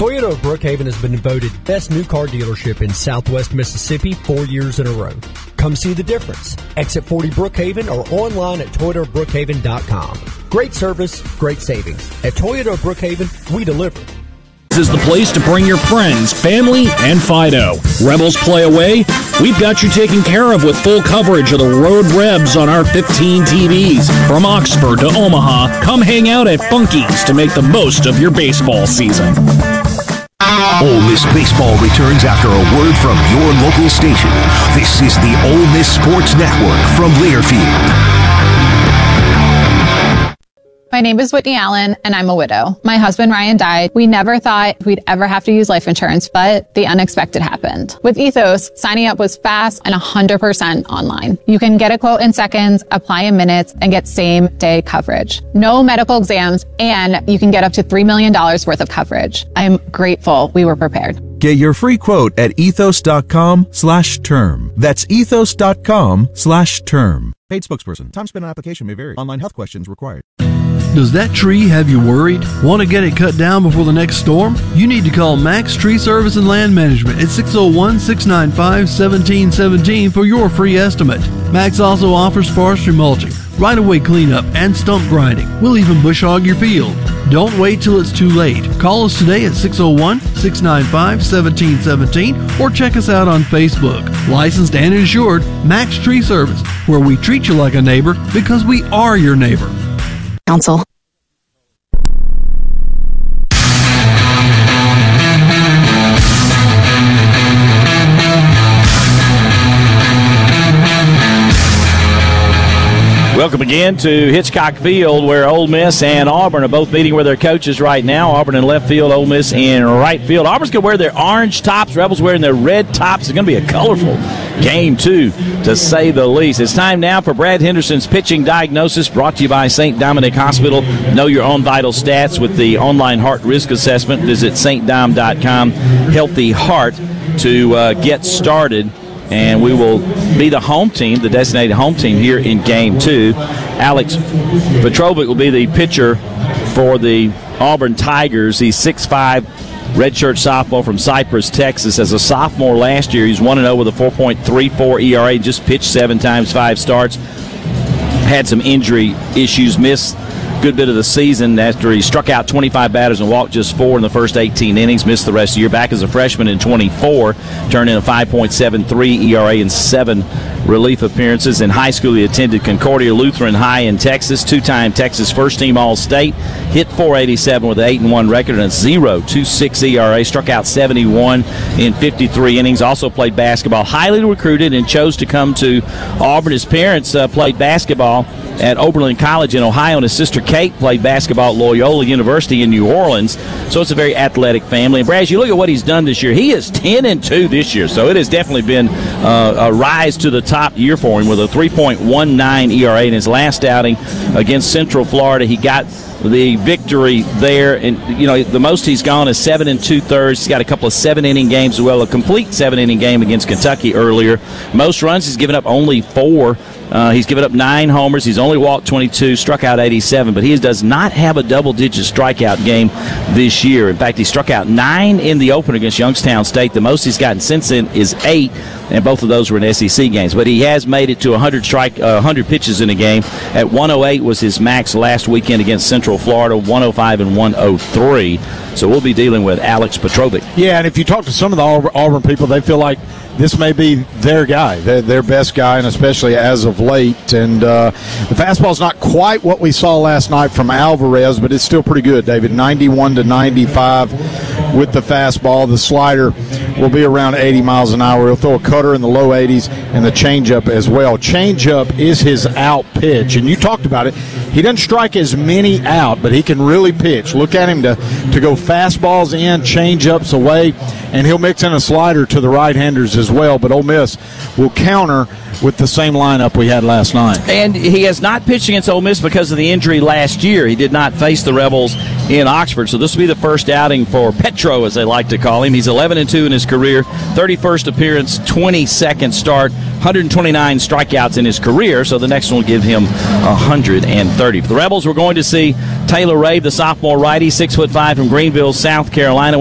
Toyota of Brookhaven has been voted best new car dealership in Southwest Mississippi 4 years in a row. Come see the difference. Exit 40 Brookhaven or online at ToyotaofBrookhaven.com. Great service, great savings. At Toyota of Brookhaven, we deliver. This is the place to bring your friends, family, and Fido. Rebels play away? We've got you taken care of with full coverage of the Road Rebs on our 15 TVs. From Oxford to Omaha, come hang out at Funky's to make the most of your baseball season. Ole Miss baseball returns after a word from your local station. This is the Ole Miss Sports Network from Learfield. My name is Whitney Allen, and I'm a widow. My husband, Ryan, died. We never thought we'd ever have to use life insurance, but the unexpected happened. With Ethos, signing up was fast and 100% online. You can get a quote in seconds, apply in minutes, and get same-day coverage. No medical exams, and you can get up to $3 million worth of coverage. I'm grateful we were prepared. Get your free quote at ethos.com/term. That's ethos.com/term. Paid spokesperson. Time spent on application may vary. Online health questions required. Does that tree have you worried? Want to get it cut down before the next storm? You need to call Max Tree Service and Land Management at 601-695-1717 for your free estimate. Max also offers forestry mulching, right-of-way cleanup, and stump grinding. We'll even bush hog your field. Don't wait till it's too late. Call us today at 601-695-1717 or check us out on Facebook. Licensed and insured, Max Tree Service, where we treat you like a neighbor because we are your neighbor. Council. Welcome again to Hitchcock Field, where Ole Miss and Auburn are both meeting with their coaches right now. Auburn in left field, Ole Miss in right field. Auburn's going to wear their orange tops. Rebels wearing their red tops. It's going to be a colorful game, too, to say the least. It's time now for Brad Henderson's pitching diagnosis, brought to you by St. Dominic Hospital. Know your own vital stats with the online heart risk assessment. Visit stdom.com, Healthy Heart, to get started. And we will be the home team, the designated home team here in Game 2. Alex Petrovic will be the pitcher for the Auburn Tigers. He's 6'5", redshirt sophomore from Cypress, Texas. As a sophomore last year, he's 1-0 with a 4.34 ERA, just pitched 7 times, 5 starts. Had some injury issues, missed good bit of the season after he struck out 25 batters and walked just 4 in the first 18 innings, missed the rest of the year. Back as a freshman in 24, turned in a 5.73 ERA in 7 relief appearances. In high school, he attended Concordia Lutheran High in Texas, 2-time Texas first-team All-State, hit .487 with an 8-1 record and a 0.26 ERA, struck out 71 in 53 innings, also played basketball, highly recruited, and chose to come to Auburn. His parents played basketball at Oberlin College in Ohio, and his sister Kate played basketball at Loyola University in New Orleans. So it's a very athletic family. And Brad, you look at what he's done this year. He is 10-2 this year, so it has definitely been a rise to the top year for him with a 3.19 ERA in his last outing against Central Florida. He got the victory there, and you know the most he's gone is 7 2/3. He's got a couple of 7-inning games as well, a complete 7-inning game against Kentucky earlier. Most runs, he's given up only 4. He's given up 9 homers. He's only walked 22, struck out 87, but he does not have a double-digit strikeout game this year. In fact, he struck out 9 in the opener against Youngstown State. The most he's gotten since then is 8, and both of those were in SEC games. But he has made it to 100 pitches in a game. At 108 was his max last weekend against Central Florida, 105 and 103. So we'll be dealing with Alex Petrovic. Yeah, and if you talk to some of the Auburn people, they feel like this may be their guy, their best guy, and especially as of late. And the fastball's not quite what we saw last night from Alvarez, but it's still pretty good, David. 91 to 95 with the fastball. The slider will be around 80 miles an hour. He'll throw a cutter in the low 80s and the changeup as well. Changeup is his out pitch, and you talked about it. He doesn't strike as many out, but he can really pitch. Look at him to go fastballs in, changeups away, and he'll mix in a slider to the right-handers as well. But Ole Miss will counter with the same lineup we had last night. And he has not pitched against Ole Miss because of the injury last year. He did not face the Rebels in Oxford, so this will be the first outing for Petro, as they like to call him. He's 11-2 in his career, 31st appearance, 22nd start, 129 strikeouts in his career, so the next one will give him 130. For the Rebels, we're going to see Taylor Rave, the sophomore righty, 6'5" from Greenville, South Carolina.